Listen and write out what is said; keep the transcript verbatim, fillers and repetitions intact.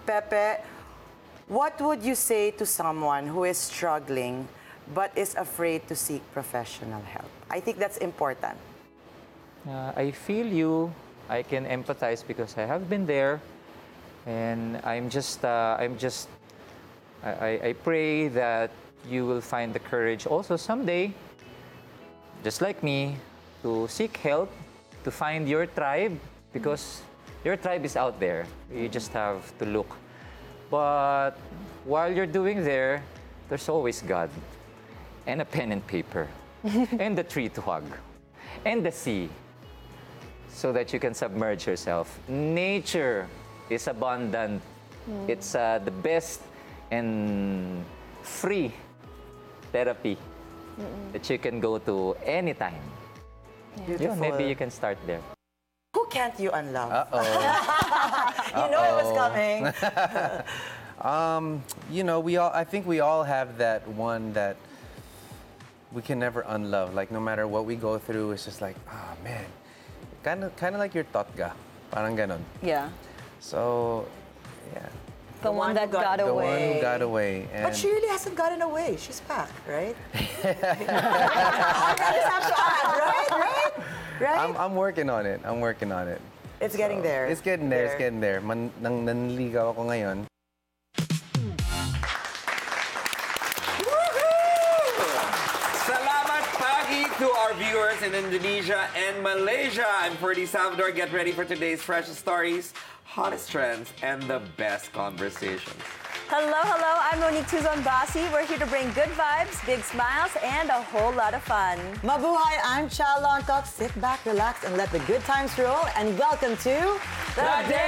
Pepe, what would you say to someone who is struggling but is afraid to seek professional help? I think that's important. Uh, I feel you. I can empathize because I have been there, and I'm just, uh, I'm just, I, I, I pray that you will find the courage also someday, just like me, to seek help, to find your tribe, because your tribe is out there. You just have to look. But while you're doing there, there's always God, and a pen and paper, and the tree to hug, and the sea, so that you can submerge yourself. Nature is abundant. Mm. It's uh, the best and free therapy Mm-mm. that you can go to anytime. Yeah. Yeah, maybe you can start there. Who can't you unlove? Uh-oh. You know it was coming. um, you know, we all, I think we all have that one that we can never unlove. Like, no matter what we go through, it's just like, ah, oh, man. Kind of, kind of like your totga. Parang ganon. Yeah. So, yeah. The, the one, one that got, got the away. The one who got away. And but she really hasn't gotten away. She's back, right? I just have to add, right? Right? Right? I'm, I'm working on it. I'm working on it. It's so, getting there. It's getting there. there. It's getting there. Man, nang nanligaw ako ngayon. Salamat pagi to our viewers in Indonesia and Malaysia. I'm Ferdy Salvador. Get ready for today's freshest stories, hottest trends, and the best conversations. Hello, hello. I'm Monique Tuzon Basi. We're here to bring good vibes, big smiles, and a whole lot of fun. Mabuhay, I'm Cha Lontok. Sit back, relax, and let the good times roll. And welcome to The Day